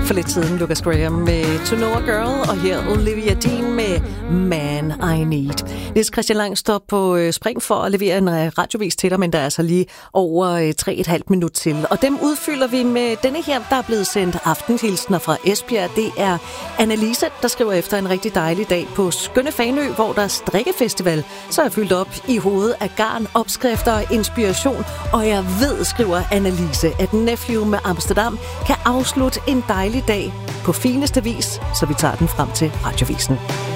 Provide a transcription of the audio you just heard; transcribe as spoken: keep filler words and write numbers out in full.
for lidt siden Lucas Graham med To Know a Girl, og her Olivia Dean med Man I Need. Niels Christian Lang står på spring for at levere en radiovis til dig, men der er altså lige over tre et halvt minut til. Og dem udfylder vi med denne her, der er blevet sendt aftenhilsner fra Esbjerg. Det er Annalise, der skriver efter en rigtig dejlig dag på skønne Fanø, hvor der er strikkefestival. Så er jeg fyldt op i hovedet af garn, opskrifter og inspiration, og jeg ved, skriver Annalise, at Nephew med Amsterdam kan afslutte en dejlig dag på fineste vis, så vi tager den frem til radiovisen.